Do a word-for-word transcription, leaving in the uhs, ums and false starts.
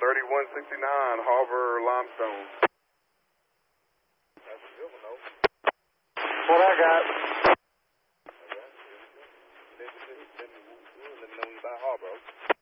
thirty-one sixty-nine, Harbor Limestone. That's a good one, though. What I got? Let me know when you by Harbor.